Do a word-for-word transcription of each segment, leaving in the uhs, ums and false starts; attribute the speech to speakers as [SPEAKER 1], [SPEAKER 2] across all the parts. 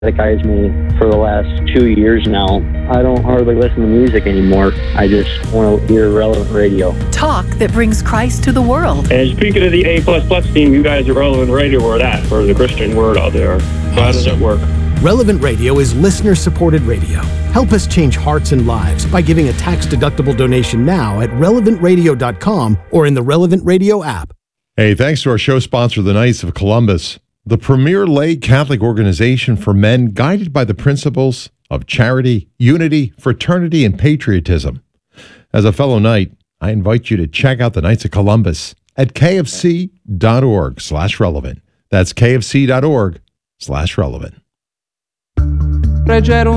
[SPEAKER 1] catechized me for the last two years now. I don't hardly listen to music anymore. I just want to hear Relevant Radio.
[SPEAKER 2] Talk that brings Christ to the world.
[SPEAKER 3] And speaking of the A plus plus team, you guys are Relevant Radio or that for the Christian word out there. How does it work?
[SPEAKER 4] Relevant Radio is listener-supported radio. Help us change hearts and lives by giving a tax-deductible donation now at relevant radio dot com or in the Relevant Radio app.
[SPEAKER 5] Hey, thanks to our show sponsor, the Knights of Columbus, the premier lay Catholic organization for men guided by the principles of charity, unity, fraternity, and patriotism. As a fellow Knight, I invite you to check out the Knights of Columbus at kfc.org slash relevant. That's kfc.org slash relevant.
[SPEAKER 6] The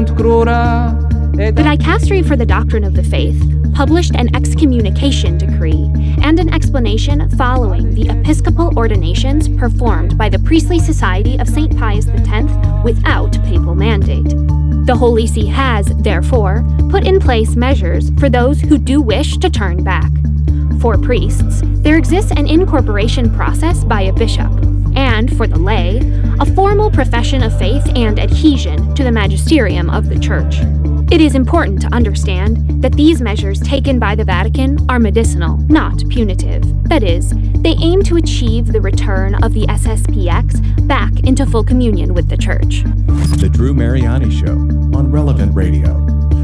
[SPEAKER 6] Dicastery for the Doctrine of the Faith published an excommunication decree and an explanation following the episcopal ordinations performed by the Priestly Society of Saint Pius X without papal mandate. The Holy See has, therefore, put in place measures for those who do wish to turn back. For priests, there exists an incorporation process by a bishop, and for the lay, a formal profession of faith and adhesion to the magisterium of the Church. It is important to understand that these measures taken by the Vatican are medicinal, not punitive. That is, they aim to achieve the return of the S S P X back into full communion with the Church.
[SPEAKER 7] The Drew Mariani Show on Relevant Radio.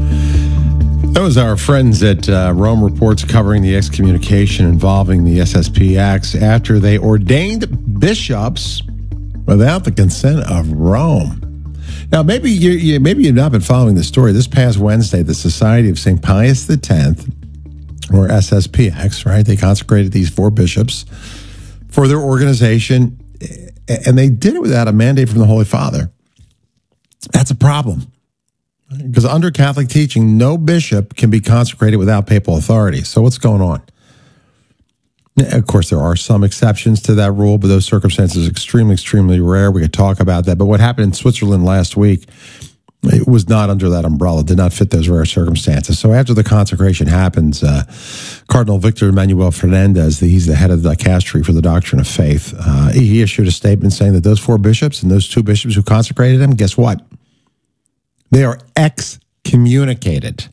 [SPEAKER 5] That was our friends at uh, Rome Reports covering the excommunication involving the S S P X after they ordained bishops without the consent of Rome. Now, maybe you, you maybe you've not been following the story. This past Wednesday, the Society of Saint Pius X, or S S P X, right? They consecrated these four bishops for their organization, and they did it without a mandate from the Holy Father. That's a problem. Because under Catholic teaching, no bishop can be consecrated without papal authority. So what's going on? Of course, there are some exceptions to that rule, but those circumstances are extremely, extremely rare. We could talk about that. But what happened in Switzerland last week, it was not under that umbrella, did not fit those rare circumstances. So after the consecration happens, uh, Cardinal Victor Emmanuel Fernandez, the, he's the head of the Dicastery for the Doctrine of Faith, uh, he issued a statement saying that those four bishops and those two bishops who consecrated him, guess what? They are excommunicated.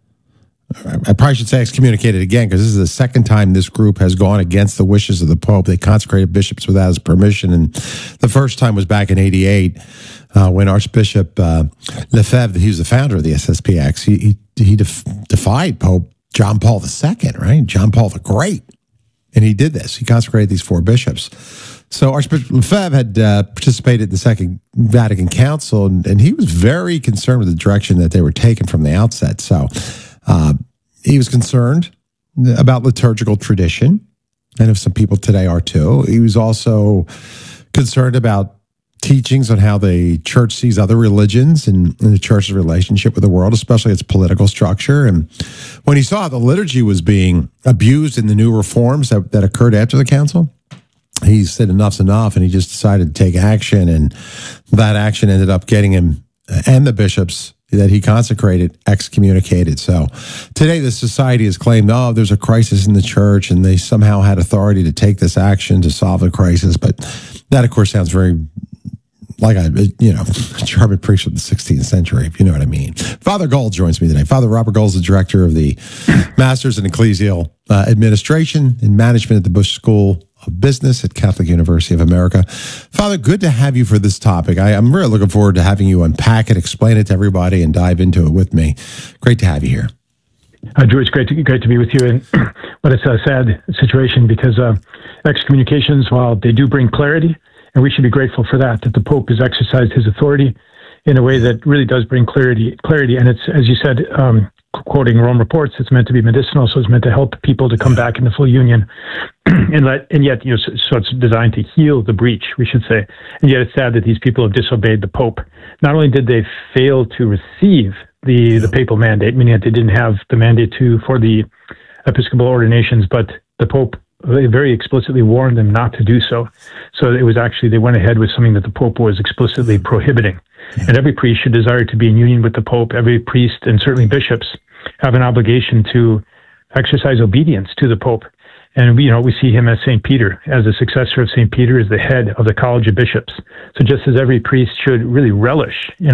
[SPEAKER 5] I probably should say excommunicated again, because this is the second time this group has gone against the wishes of the Pope. They consecrated bishops without his permission, and the first time was back in eighty-eight uh, when Archbishop uh, Lefebvre, he was the founder of the S S P X, he he, he def- defied Pope John Paul the Second, right? John Paul the Great, and he did this. He consecrated these four bishops. So Archbishop Lefebvre had uh, participated in the Second Vatican Council, and, and he was very concerned with the direction that they were taking from the outset. So uh, he was concerned about liturgical tradition. I know some people today are too. He was also concerned about teachings on how the church sees other religions and, and the church's relationship with the world, especially its political structure. And when he saw the liturgy was being abused in the new reforms that, that occurred after the council, he said enough's enough, and he just decided to take action, and that action ended up getting him and the bishops that he consecrated excommunicated. So today the society has claimed, oh, there's a crisis in the church, and they somehow had authority to take this action to solve the crisis. But that, of course, sounds very like a, you know, German priest of the sixteenth century, if you know what I mean. Father Gold joins me today. Father Robert Gold is the director of the Masters in Ecclesial uh, Administration and Management at the Bush School of Business at Catholic University of America. Father, good to have you for this topic. I, I'm really looking forward to having you unpack it, explain it to everybody, and dive into it with me. Great to have you here.
[SPEAKER 8] Uh, Drew, it's great to, great to be with you. And, but it's a sad situation because uh, excommunications, while they do bring clarity, and we should be grateful for that, that the Pope has exercised his authority in a way that really does bring clarity. Clarity, and it's, as you said, um, quoting Rome Reports, it's meant to be medicinal, so it's meant to help people to come back into full union, and let, and yet, you know, so, so it's designed to heal the breach, we should say. And yet, it's sad that these people have disobeyed the Pope. Not only did they fail to receive the the papal mandate, meaning that they didn't have the mandate to for the episcopal ordinations, but the Pope very explicitly warned them not to do so. So it was actually, they went ahead with something that the Pope was explicitly prohibiting. And every priest should desire to be in union with the Pope. Every priest, and certainly bishops, have an obligation to exercise obedience to the Pope. And, you know, we see him as Saint Peter, as a successor of Saint Peter, as the head of the College of Bishops. So just as every priest should really relish in